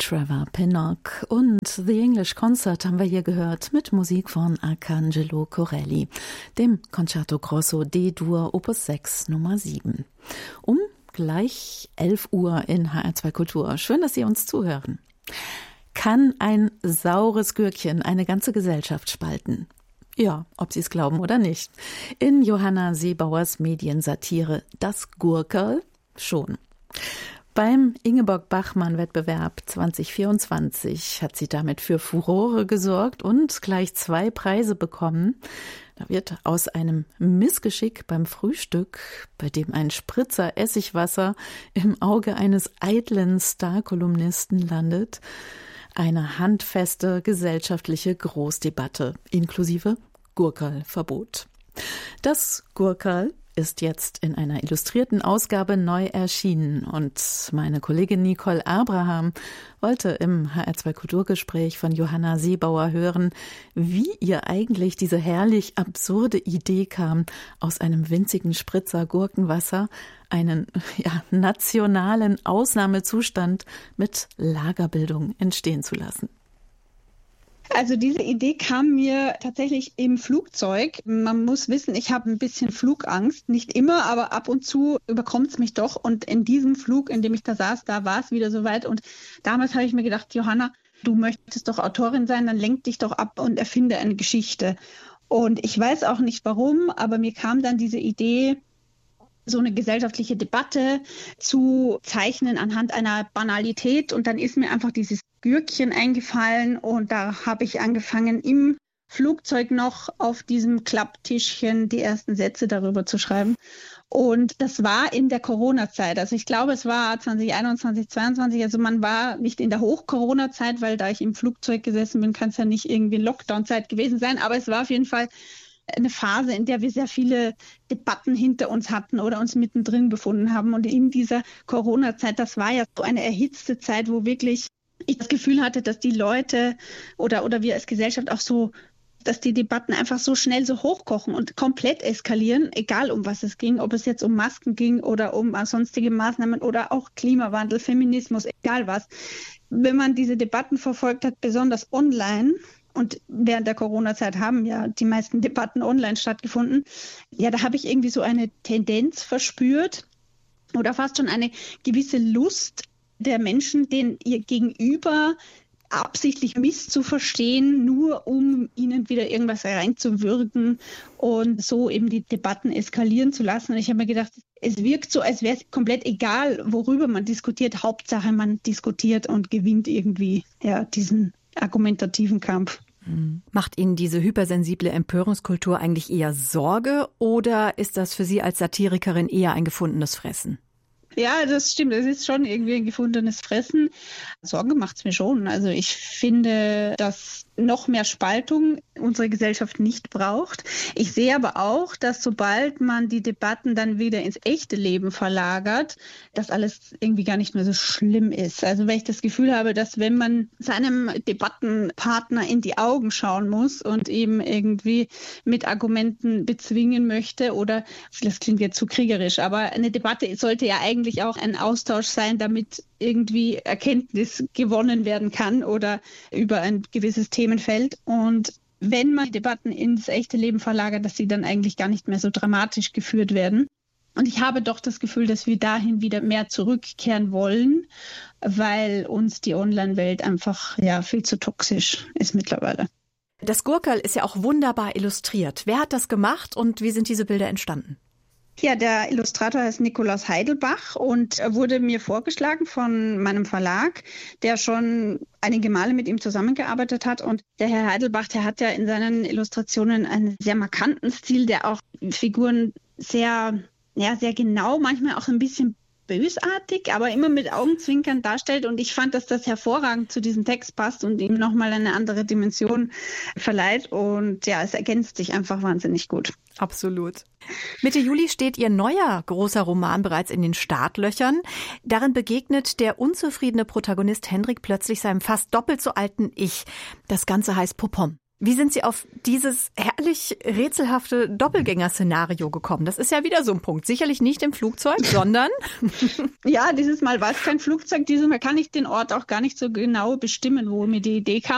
Trevor Pinnock und The English Concert haben wir hier gehört mit Musik von Arcangelo Corelli, dem Concerto Grosso D-Dur Opus 6 Nummer 7. Um gleich 11 Uhr in HR2 Kultur. Schön, dass Sie uns zuhören. Kann ein saures Gürkchen eine ganze Gesellschaft spalten? Ja, ob Sie es glauben oder nicht. In Johanna Seebauers Mediensatire Das Gurkerl schon. Beim Ingeborg-Bachmann-Wettbewerb 2024 hat sie damit für Furore gesorgt und gleich 2 Preise bekommen. Da wird aus einem Missgeschick beim Frühstück, bei dem ein Spritzer Essigwasser im Auge eines eitlen Star-Kolumnisten landet, eine handfeste gesellschaftliche Großdebatte inklusive Gurkerl-Verbot. Das Gurkerl ist jetzt in einer illustrierten Ausgabe neu erschienen und meine Kollegin Nicole Abraham wollte im HR2 Kulturgespräch von Johanna Seebauer hören, wie ihr eigentlich diese herrlich absurde Idee kam, aus einem winzigen Spritzer Gurkenwasser einen nationalen Ausnahmezustand mit Lagerbildung entstehen zu lassen. Also diese Idee kam mir tatsächlich im Flugzeug. Man muss wissen, ich habe ein bisschen Flugangst. Nicht immer, aber ab und zu überkommt es mich doch. Und in diesem Flug, in dem ich da saß, da war es wieder soweit. Und damals habe ich mir gedacht, Johanna, du möchtest doch Autorin sein, dann lenk dich doch ab und erfinde eine Geschichte. Und ich weiß auch nicht warum, aber mir kam dann diese Idee, so eine gesellschaftliche Debatte zu zeichnen anhand einer Banalität. Und dann ist mir einfach dieses Gürkchen eingefallen und da habe ich angefangen, im Flugzeug noch auf diesem Klapptischchen die ersten Sätze darüber zu schreiben. Und das war in der Corona-Zeit. Also ich glaube, es war 2021, 2022. Also man war nicht in der Hoch-Corona-Zeit, weil da ich im Flugzeug gesessen bin, kann es ja nicht irgendwie Lockdown-Zeit gewesen sein. Aber es war auf jeden Fall eine Phase, in der wir sehr viele Debatten hinter uns hatten oder uns mittendrin befunden haben. Und in dieser Corona-Zeit, das war ja so eine erhitzte Zeit, wo wirklich ich das Gefühl hatte, dass die Leute oder wir als Gesellschaft auch so, dass die Debatten einfach so schnell so hochkochen und komplett eskalieren, egal um was es ging, ob es jetzt um Masken ging oder um sonstige Maßnahmen oder auch Klimawandel, Feminismus, egal was. Wenn man diese Debatten verfolgt hat, besonders online, und während der Corona-Zeit haben ja die meisten Debatten online stattgefunden. Ja, da habe ich irgendwie so eine Tendenz verspürt oder fast schon eine gewisse Lust der Menschen, den ihr Gegenüber absichtlich misszuverstehen, nur um ihnen wieder irgendwas reinzuwürgen und so eben die Debatten eskalieren zu lassen. Und ich habe mir gedacht, es wirkt so, als wäre es komplett egal, worüber man diskutiert. Hauptsache, man diskutiert und gewinnt irgendwie diesen argumentativen Kampf. Macht Ihnen diese hypersensible Empörungskultur eigentlich eher Sorge oder ist das für Sie als Satirikerin eher ein gefundenes Fressen? Ja, das stimmt. Es ist schon irgendwie ein gefundenes Fressen. Sorge macht es mir schon. Also ich finde, dass noch mehr Spaltung unsere Gesellschaft nicht braucht. Ich sehe aber auch, dass sobald man die Debatten dann wieder ins echte Leben verlagert, dass alles irgendwie gar nicht mehr so schlimm ist. Also wenn ich das Gefühl habe, dass wenn man seinem Debattenpartner in die Augen schauen muss und eben irgendwie mit Argumenten bezwingen möchte oder, das klingt jetzt zu kriegerisch, aber eine Debatte sollte ja eigentlich auch ein Austausch sein, damit irgendwie Erkenntnis gewonnen werden kann oder über ein gewisses Themenfeld. Und wenn man die Debatten ins echte Leben verlagert, dass sie dann eigentlich gar nicht mehr so dramatisch geführt werden. Und ich habe doch das Gefühl, dass wir dahin wieder mehr zurückkehren wollen, weil uns die Online-Welt einfach viel zu toxisch ist mittlerweile. Das Gurkerl ist ja auch wunderbar illustriert. Wer hat das gemacht und wie sind diese Bilder entstanden? Ja, der Illustrator heißt Nikolaus Heidelbach und er wurde mir vorgeschlagen von meinem Verlag, der schon einige Male mit ihm zusammengearbeitet hat. Und der Herr Heidelbach, der hat ja in seinen Illustrationen einen sehr markanten Stil, der auch Figuren sehr genau, manchmal auch ein bisschen bösartig, aber immer mit Augenzwinkern darstellt. Und ich fand, dass das hervorragend zu diesem Text passt und ihm nochmal eine andere Dimension verleiht. Und ja, es ergänzt sich einfach wahnsinnig gut. Absolut. Mitte Juli steht Ihr neuer großer Roman bereits in den Startlöchern. Darin begegnet der unzufriedene Protagonist Hendrik plötzlich seinem fast doppelt so alten Ich. Das Ganze heißt Popom. Wie sind Sie auf dieses herrlich rätselhafte Doppelgänger-Szenario gekommen? Das ist ja wieder so ein Punkt. Sicherlich nicht im Flugzeug, sondern... Ja, dieses Mal war es kein Flugzeug. Dieses Mal kann ich den Ort auch gar nicht so genau bestimmen, wo mir die Idee kam.